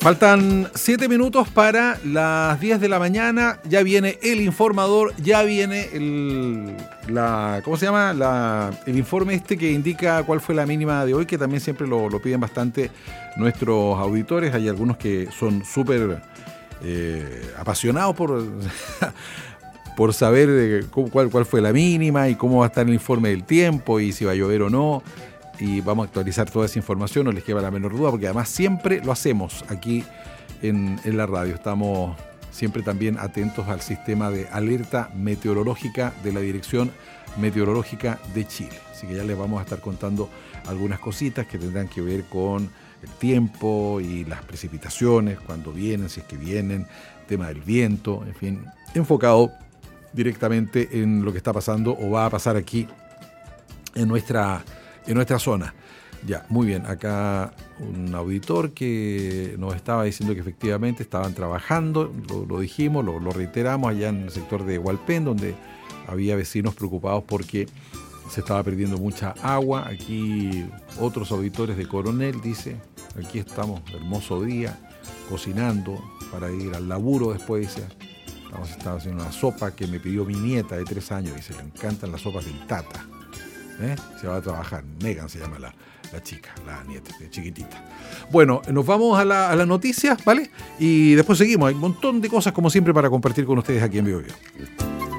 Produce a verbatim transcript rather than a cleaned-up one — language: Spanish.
Faltan siete minutos para las diez de la mañana. Ya viene el informador, ya viene el, la, ¿cómo se llama? La, el informe este que indica cuál fue la mínima de hoy, que también siempre lo, lo piden bastante nuestros auditores. Hay algunos que son súper eh, apasionados por, por saber de cuál, cuál fue la mínima y cómo va a estar el informe del tiempo y si va a llover o no. Y vamos a actualizar toda esa información, no les queda la menor duda, porque además siempre lo hacemos aquí en, en la radio. Estamos siempre también atentos al sistema de alerta meteorológica de la Dirección Meteorológica de Chile. Así que ya les vamos a estar contando algunas cositas que tendrán que ver con el tiempo y las precipitaciones, cuando vienen, si es que vienen, tema del viento, en fin, enfocado directamente en lo que está pasando o va a pasar aquí en nuestra en nuestra zona. Ya, muy bien, acá un auditor que nos estaba diciendo que efectivamente estaban trabajando, lo, lo dijimos, lo, lo reiteramos allá en el sector de Hualpén, donde había vecinos preocupados porque se estaba perdiendo mucha agua. Aquí otros auditores de Coronel, dice, aquí estamos, hermoso día, cocinando para ir al laburo después, dice, estamos, estaba haciendo una sopa que me pidió mi nieta de tres años, dice, le encantan las sopas del Tata. ¿Eh? Se va a trabajar, Megan se llama la, la chica, la nieta, chiquitita. Bueno, nos vamos a, la, a las noticias, ¿vale? Y después seguimos, hay un montón de cosas como siempre para compartir con ustedes aquí en Bio Bio.